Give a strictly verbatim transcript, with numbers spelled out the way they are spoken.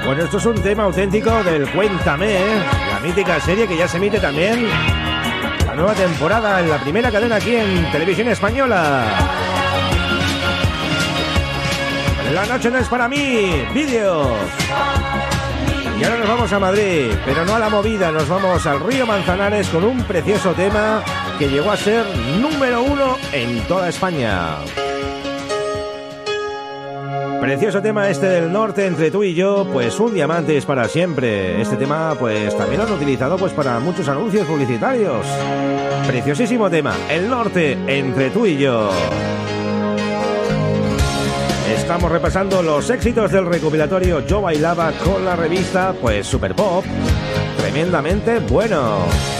Bueno, esto es un tema auténtico del Cuéntame, ¿eh? La mítica serie que ya se emite también la nueva temporada en la primera cadena aquí en Televisión Española. La noche no es para mí, vídeos. Y ahora nos vamos a Madrid, pero no a la movida, nos vamos al Río Manzanares con un precioso tema que llegó a ser número uno en toda España. Precioso tema este del norte, Entre tú y yo, pues un diamante es para siempre. Este tema pues también lo han utilizado pues para muchos anuncios publicitarios. Preciosísimo tema, El norte, Entre tú y yo. Estamos repasando los éxitos del recopilatorio Yo bailaba con la revista, pues Super Pop. Tremendamente bueno.